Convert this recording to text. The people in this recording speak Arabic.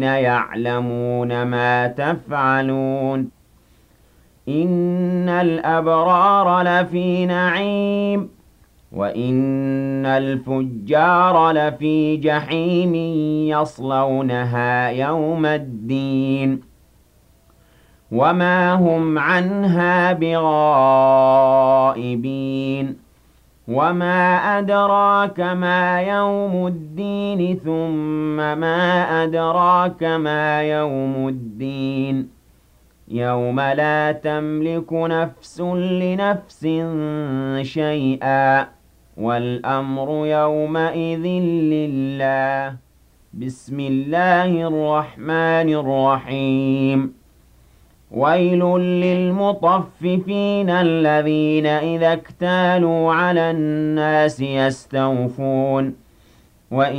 يعلمون ما تفعلون إن الأبرار لفي نعيم وإن الفجار لفي جحيم يصلونها يوم الدين وما هم عنها بغائبين وما أدراك ما يوم الدين ثم ما أدراك ما يوم الدين يوم لا تملك نفس لنفس شيئا والأمر يومئذ لله بسم الله الرحمن الرحيم ويل للمطففين الذين إذا اكتالوا على الناس يستوفون